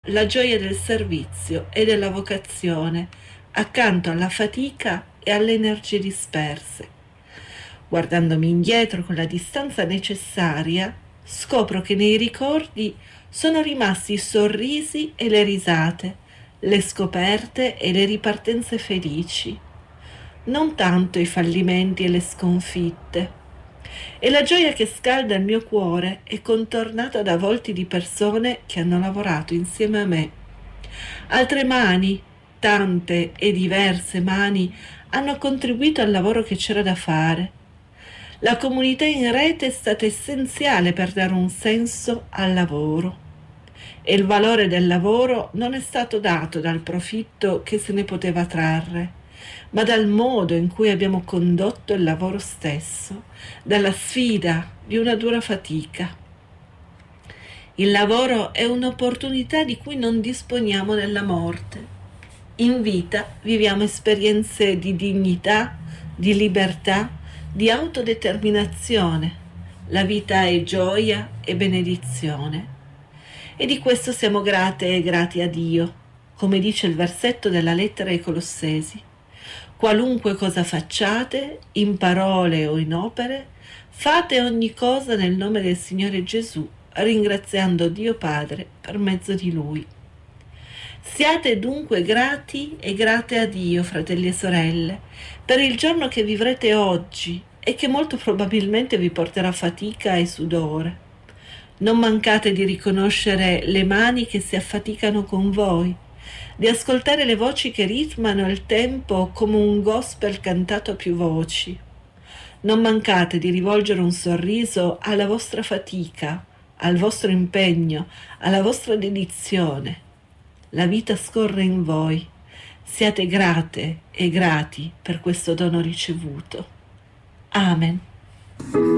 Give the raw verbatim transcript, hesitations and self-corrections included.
la gioia del servizio e della vocazione, accanto alla fatica e alle energie disperse. Guardandomi indietro con la distanza necessaria, scopro che nei ricordi sono rimasti i sorrisi e le risate, le scoperte e le ripartenze felici, non tanto i fallimenti e le sconfitte. E la gioia che scalda il mio cuore è contornata da volti di persone che hanno lavorato insieme a me. Altre mani, tante e diverse mani, hanno contribuito al lavoro che c'era da fare. La comunità in rete è stata essenziale per dare un senso al lavoro. E il valore del lavoro non è stato dato dal profitto che se ne poteva trarre, ma dal modo in cui abbiamo condotto il lavoro stesso, dalla sfida di una dura fatica. Il lavoro è un'opportunità di cui non disponiamo nella morte. In vita viviamo esperienze di dignità, di libertà, di autodeterminazione. La vita è gioia e benedizione. E di questo siamo grate e grati a Dio, come dice il versetto della lettera ai Colossesi. Qualunque cosa facciate, in parole o in opere, fate ogni cosa nel nome del Signore Gesù, ringraziando Dio Padre per mezzo di Lui. Siate dunque grati e grate a Dio, fratelli e sorelle, per il giorno che vivrete oggi e che molto probabilmente vi porterà fatica e sudore. Non mancate di riconoscere le mani che si affaticano con voi, di ascoltare le voci che ritmano il tempo come un gospel cantato a più voci. Non mancate di rivolgere un sorriso alla vostra fatica, al vostro impegno, alla vostra dedizione. La vita scorre in voi. Siate grate e grati per questo dono ricevuto. Amen.